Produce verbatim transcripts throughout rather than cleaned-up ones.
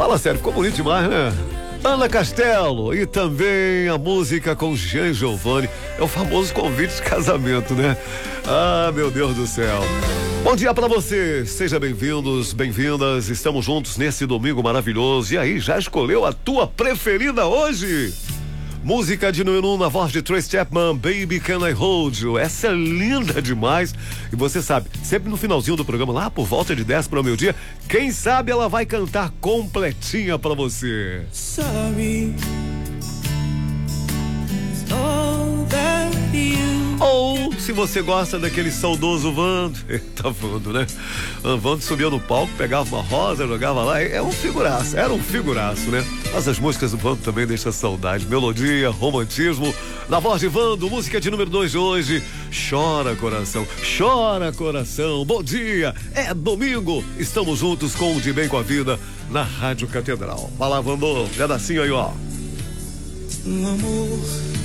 Fala sério, ficou bonito demais, né? Ana Castelo e também a música com Jean Giovanni. É o famoso convite de casamento, né? Ah, meu Deus do céu. Bom dia pra você, sejam bem-vindos, bem-vindas. Estamos juntos nesse domingo maravilhoso. E aí, já escolheu a tua preferida hoje? Música de número um na voz de Trace Chapman, Baby Can I Hold You. Essa é linda demais. E você sabe, sempre no finalzinho do programa, lá por volta de dez para o meio-dia, quem sabe ela vai cantar completinha pra você. Sorry. It's all that you... Ou, se você gosta daquele saudoso Vando, eita Vando, né? O Vando subia no palco, pegava uma rosa, jogava lá, é um figuraço, era um figuraço, né? Mas as músicas do Vando também deixam saudade, melodia, romantismo. Na voz de Vando, música de número dois de hoje, Chora Coração, Chora Coração. Bom dia, é domingo, estamos juntos com o De Bem com a Vida na Rádio Catedral. Vai lá, Vando, pedacinho aí, ó. Um amor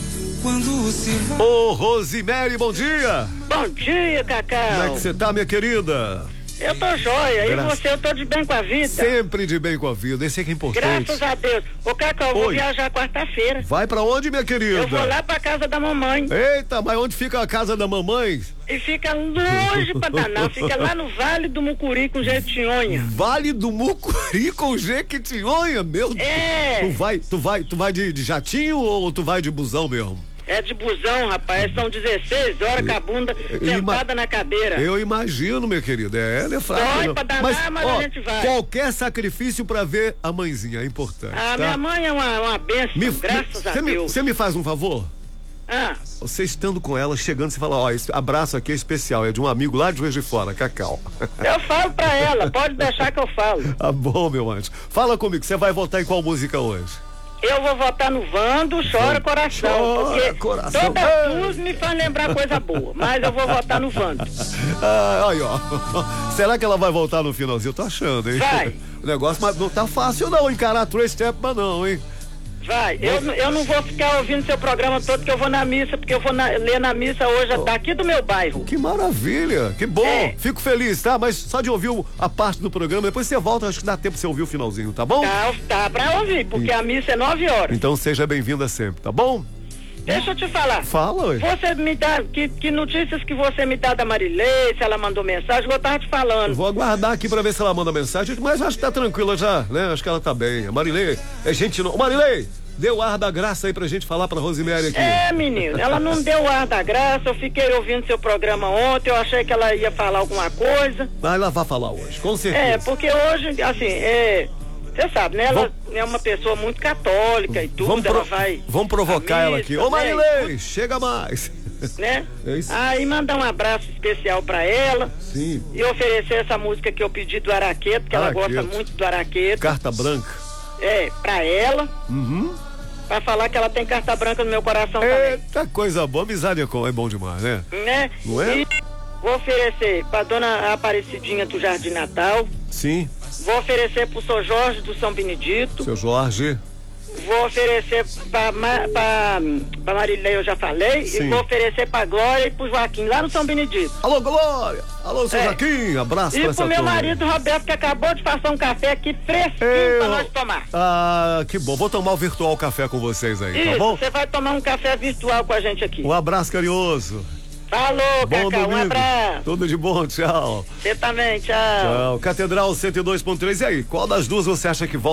quando se vai. Ô, Rosimere, bom dia. Bom dia, Cacau. Como é que você tá, minha querida? Eu tô joia. Gra- E você, eu tô de bem com a vida. Sempre de bem com a vida, esse é que é importante. Graças a Deus. Ô, Cacau, eu vou Oi. viajar quarta-feira. Vai pra onde, minha querida? Eu vou lá pra casa da mamãe. Eita, mas onde fica a casa da mamãe? E fica longe pra danar. Fica lá no Vale do Mucuri com Jequitinhonha. Vale do Mucuri com Jequitinhonha, meu Deus. É. Tu vai, tu vai, tu vai de, de jatinho ou tu vai de busão mesmo? É de busão, rapaz. São dezesseis horas com a bunda sentada ima- na cadeira. Eu imagino, minha querida. É, não é fraco. Dói não. pra danar, mas a gente vai. Qualquer sacrifício pra ver a mãezinha é importante. A tá? minha mãe é uma, uma bênção, Me- graças me- a cê me- Deus. Você me faz um favor? Ah, Você estando com ela, chegando, você fala, ó, esse abraço aqui é especial, é de um amigo lá de Juiz de Fora, Cacau. eu falo pra ela, pode deixar que eu falo. Tá bom, meu anjo. Fala comigo, você vai votar em qual música hoje? Eu vou votar no Vando, Chora Coração. Chora porque Coração. toda Ei. luz me faz lembrar coisa boa, mas eu vou votar no Vando. Ah, aí, ó. Será que ela vai voltar no finalzinho? Eu tô achando, hein? Vai. O negócio, mas não tá fácil não encarar a Trace Chapman não, hein? Vai, eu, eu não vou ficar ouvindo seu programa todo, que eu vou na missa, porque eu vou na- ler na missa hoje, daqui do meu bairro. Que maravilha, que bom. É. Fico feliz, tá? Mas só de ouvir o- a parte do programa, depois você volta, acho que dá tempo pra você ouvir o finalzinho, tá bom? Tá, tá pra ouvir, porque a missa é nove horas. Então seja bem-vinda sempre, tá bom? Deixa eu te falar. Fala, ué. Você me dá, que, que notícias que você me dá da Marilei, se ela mandou mensagem, eu tava te Eu falando. vou aguardar aqui pra ver se ela manda mensagem, mas acho que tá tranquila já, né? Acho que ela tá bem. A Marilei é gente não. Marilei, dê o ar da graça aí pra gente falar pra Rosimere aqui. É, menino, ela não deu o ar da graça, eu fiquei ouvindo seu programa ontem, eu achei que ela ia falar alguma coisa. Mas ela vai falar hoje, com certeza. É, porque hoje, assim, é, você sabe, né? Ela é uma pessoa muito católica e tudo, Vamos, ela pro- vai... vamos provocar à ela missa, aqui. Ô né, Marilei, chega mais. né? É isso. Aí mandar um abraço especial pra ela Sim, e oferecer essa música que eu pedi do Araqueto, que ela Araqueto. gosta muito do Araqueto. carta branca. É, pra ela, Uhum. pra falar que ela tem carta branca no meu coração também, Eita, coisa boa. Amizade é com- é bom demais, né? né? Não é? E vou oferecer pra dona Aparecidinha do Jardim Natal, Sim, vou oferecer pro São Jorge do São Benedito, seu Jorge. vou oferecer pra, Ma- pra, pra Marilei, eu já falei, Sim. e vou oferecer pra Glória e pro Joaquim, lá no São Benedito. Alô, Glória. Alô, seu É. Joaquim. Abraço E pra pro essa meu turma. marido Roberto, que acabou de passar um café aqui fresquinho Eu- pra nós tomar. Ah, que bom. Vou tomar o virtual café com vocês aí, tá Isso, bom? você vai tomar um café virtual com a gente aqui. Um abraço carinhoso. Falou, Bom Cacau, um domingo. abraço. Tudo de bom, tchau. Você também, tchau. Tchau. Catedral cento e dois ponto três. E aí, qual das duas você acha que volta?